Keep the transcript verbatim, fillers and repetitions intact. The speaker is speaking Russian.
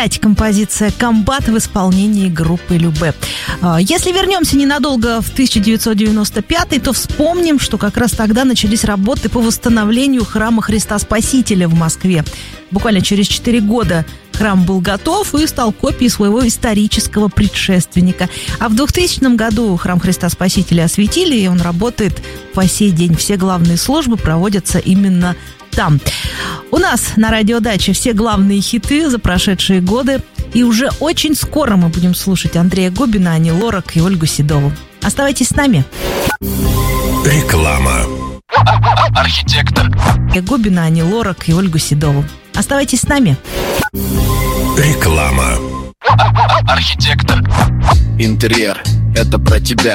Композиция «Комбат» в исполнении группы Любэ. Если вернемся ненадолго в тысяча девятьсот девяносто пятый, то вспомним, что как раз тогда начались работы по восстановлению храма Христа Спасителя в Москве. Буквально через четыре года храм был готов и стал копией своего исторического предшественника. А в двухтысячном году храм Христа Спасителя осветили, и он работает по сей день. Все главные службы проводятся именно там. У нас на радиодаче все главные хиты за прошедшие годы. И уже очень скоро мы будем слушать Андрея Губина, Ани Лорак и Ольгу Седову. Оставайтесь с нами. Реклама. Архитектор. Губина, Ани Лорак и Ольгу Седову. Оставайтесь с нами. Реклама. Архитектор. Интерьер – это про тебя.